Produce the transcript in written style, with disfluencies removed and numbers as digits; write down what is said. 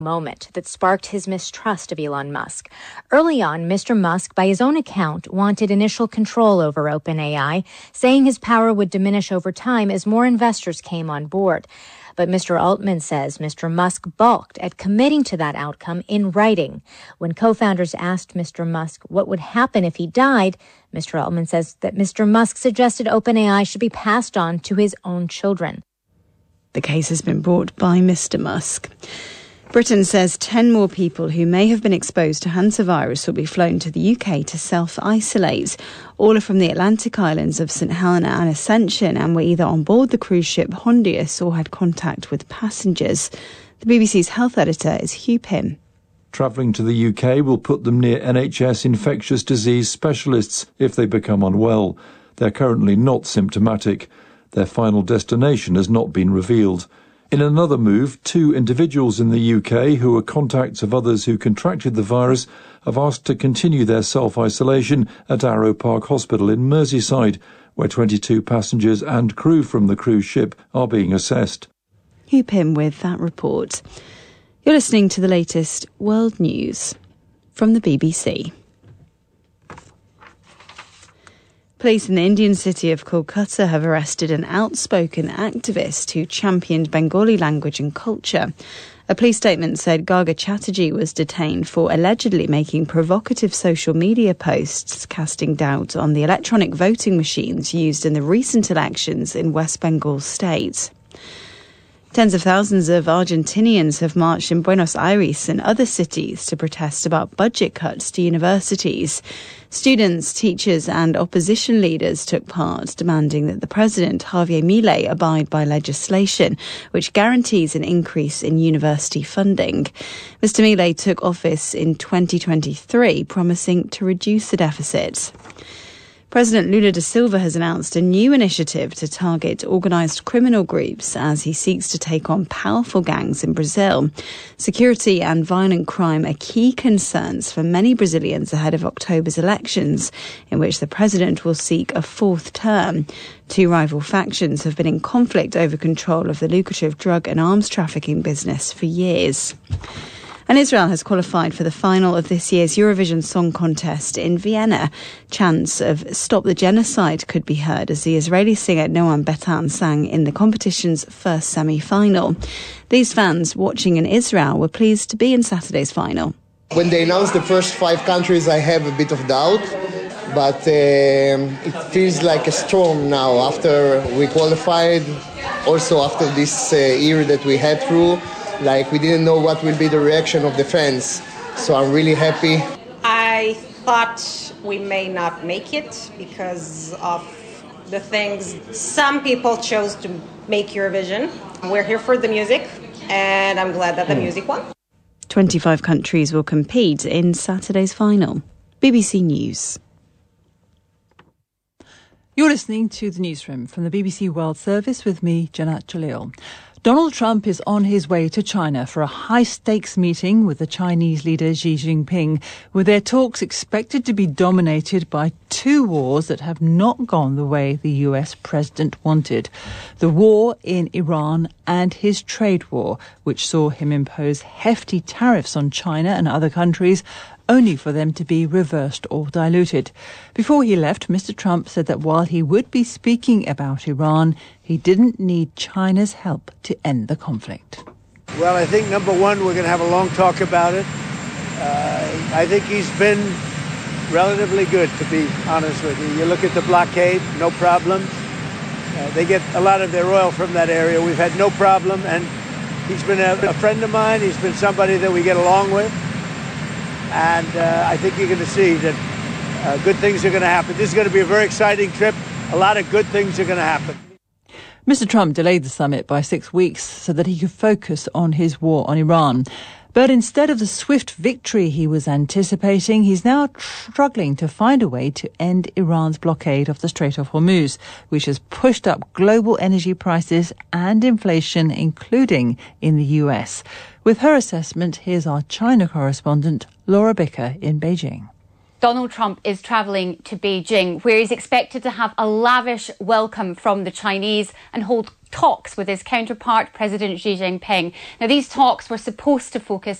moment that sparked his mistrust of Elon Musk. Early on, Mr. Musk, by his own account, wanted initial control over OpenAI, saying his power would diminish over time as more investors came on board. But Mr. Altman says Mr. Musk balked at committing to that outcome in writing. When co-founders asked Mr. Musk what would happen if he died, Mr. Altman says that Mr. Musk suggested OpenAI should be passed on to his own children. The case has been brought by Mr. Musk. Britain says 10 more people who may have been exposed to hantavirus will be flown to the UK to self-isolate. All are from the Atlantic islands of St Helena and Ascension and were either on board the cruise ship Hondius or had contact with passengers. The BBC's health editor is Hugh Pym. Travelling to the UK will put them near NHS infectious disease specialists if they become unwell. They're currently not symptomatic. Their final destination has not been revealed. In another move, 2 individuals in the UK who are contacts of others who contracted the virus have asked to continue their self-isolation at Arrow Park Hospital in Merseyside, where 22 passengers and crew from the cruise ship are being assessed. Hugh Pym with that report. You're listening to the latest world news from the BBC. Police in the Indian city of Kolkata have arrested an outspoken activist who championed Bengali language and culture. A police statement said Garga Chatterjee was detained for allegedly making provocative social media posts, casting doubt on the electronic voting machines used in the recent elections in West Bengal state. Tens of thousands of Argentinians have marched in Buenos Aires and other cities to protest about budget cuts to universities. Students, teachers and opposition leaders took part, demanding that the president, Javier Milei, abide by legislation which guarantees an increase in university funding. Mr. Milei took office in 2023, promising to reduce the deficit. President Lula da Silva has announced a new initiative to target organised criminal groups as he seeks to take on powerful gangs in Brazil. Security and violent crime are key concerns for many Brazilians ahead of October's elections, in which the president will seek a 4th term. 2 rival factions have been in conflict over control of the lucrative drug and arms trafficking business for years. And Israel has qualified for the final of this year's Eurovision Song Contest in Vienna. Chants of Stop the Genocide could be heard as the Israeli singer Noam Betan sang in the competition's first semi-final. These fans watching in Israel were pleased to be in Saturday's final. When they announced the first 5 countries, I have a bit of doubt, but it feels like a storm now after we qualified, also after this year that we had through. Like, we didn't know what will be the reaction of the fans, so I'm really happy. I thought we may not make it because of the things some people chose to make Eurovision. We're here for the music, and I'm glad that the music won. 25 countries will compete in Saturday's final. BBC News. You're listening to the newsroom from the BBC World Service with me, Janat Jalil. Donald Trump is on his way to China for a high-stakes meeting with the Chinese leader Xi Jinping, with their talks expected to be dominated by 2 wars that have not gone the way the US president wanted. The war in Iran and his trade war, which saw him impose hefty tariffs on China and other countries, only for them to be reversed or diluted. Before he left, Mr. Trump said that while he would be speaking about Iran, he didn't need China's help to end the conflict. Well, I think, number one, we're going to have a long talk about it. I think he's been relatively good, to be honest with you. You look at the blockade, no problem. They get a lot of their oil from that area. We've had no problem, and he's been a friend of mine. He's been somebody that we get along with. And I think you're going to see that good things are going to happen. This is going to be a very exciting trip. A lot of good things are going to happen. Mr. Trump delayed the summit by 6 weeks so that he could focus on his war on Iran. But instead of the swift victory he was anticipating, he's now struggling to find a way to end Iran's blockade of the Strait of Hormuz, which has pushed up global energy prices and inflation, including in the US. With her assessment, here's our China correspondent, Laura Bicker in Beijing. Donald Trump is travelling to Beijing, where he's expected to have a lavish welcome from the Chinese and hold talks with his counterpart, President Xi Jinping. Now, these talks were supposed to focus